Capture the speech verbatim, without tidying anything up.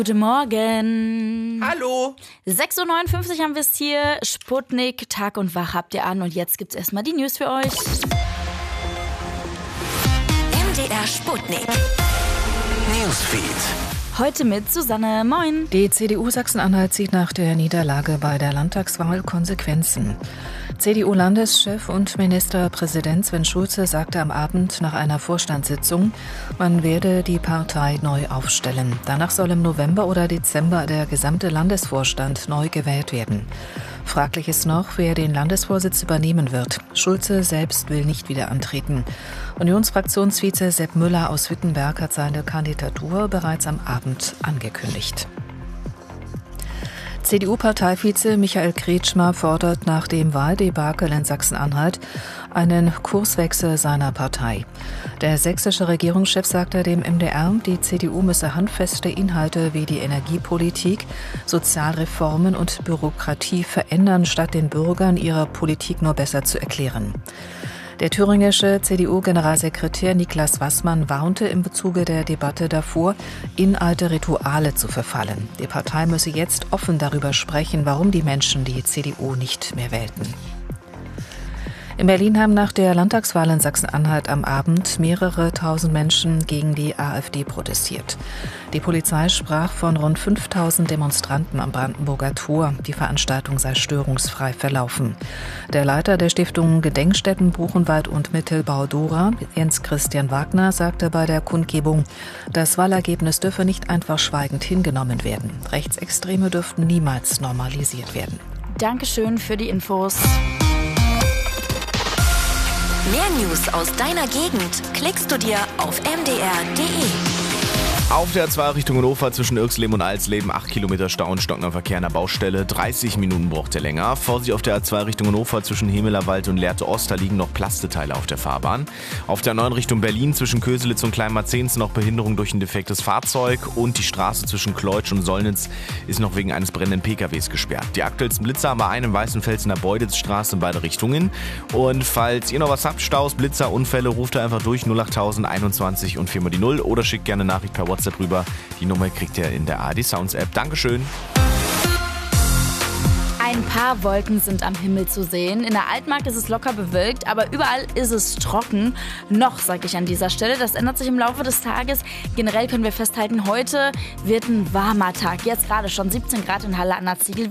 Guten Morgen. Hallo. sechs Uhr neunundfünfzig haben wir es hier. Sputnik, Tag und Wach habt ihr an. Und jetzt gibt's erstmal die News für euch. M D R Sputnik. Newsfeed. Heute mit Susanne. Moin. Die C D U Sachsen-Anhalt zieht nach der Niederlage bei der Landtagswahl Konsequenzen. C D U-Landeschef und Ministerpräsident Sven Schulze sagte am Abend nach einer Vorstandssitzung, man werde die Partei neu aufstellen. Danach soll im November oder Dezember der gesamte Landesvorstand neu gewählt werden. Fraglich ist noch, wer den Landesvorsitz übernehmen wird. Schulze selbst will nicht wieder antreten. Unionsfraktionsvize Sepp Müller aus Wittenberg hat seine Kandidatur bereits am Abend angekündigt. C D U-Parteivize Michael Kretschmer fordert nach dem Wahldebakel in Sachsen-Anhalt einen Kurswechsel seiner Partei. Der sächsische Regierungschef sagte dem M D R, die C D U müsse handfeste Inhalte wie die Energiepolitik, Sozialreformen und Bürokratie verändern, statt den Bürgern ihre Politik nur besser zu erklären. Der thüringische C D U-Generalsekretär Niklas Wassmann warnte im Bezuge der Debatte davor, in alte Rituale zu verfallen. Die Partei müsse jetzt offen darüber sprechen, warum die Menschen die C D U nicht mehr wählten. In Berlin haben nach der Landtagswahl in Sachsen-Anhalt am Abend mehrere tausend Menschen gegen die AfD protestiert. Die Polizei sprach von rund fünftausend Demonstranten am Brandenburger Tor. Die Veranstaltung sei störungsfrei verlaufen. Der Leiter der Stiftung Gedenkstätten Buchenwald und Mittelbau Dora, Jens Christian Wagner, sagte bei der Kundgebung, das Wahlergebnis dürfe nicht einfach schweigend hingenommen werden. Rechtsextreme dürften niemals normalisiert werden. Dankeschön für die Infos. Mehr News aus deiner Gegend klickst du dir auf m d r punkt d e. Auf der A zwei Richtung Hannover zwischen Irxleben und Alsleben acht Kilometer Stau und stockender Verkehr an der Baustelle. dreißig Minuten braucht er länger. Vorsicht auf der A zwei Richtung Hannover zwischen Hemelerwald und Lehrte-Ost, da liegen noch Plasteteile auf der Fahrbahn. Auf der neun Richtung Berlin zwischen Köselitz und Kleinmarzehns noch Behinderung durch ein defektes Fahrzeug. Und die Straße zwischen Kleutsch und Sollnitz ist noch wegen eines brennenden P K Ws gesperrt. Die aktuellsten Blitzer haben wir einen im Weißenfels in der Beuditzstraße in beide Richtungen. Und falls ihr noch was habt, Staus, Blitzer, Unfälle, ruft ihr einfach durch null acht tausend einundzwanzig und vier mal die null oder schickt gerne eine Nachricht per WhatsApp rüber. Die Nummer kriegt ihr in der A R D Sounds App. Dankeschön. Ein paar Wolken sind am Himmel zu sehen. In der Altmark ist es locker bewölkt, aber überall ist es trocken. Noch, sage ich an dieser Stelle. Das ändert sich im Laufe des Tages. Generell können wir festhalten, heute wird ein warmer Tag. Jetzt gerade schon siebzehn Grad in Halle an der Ziegel.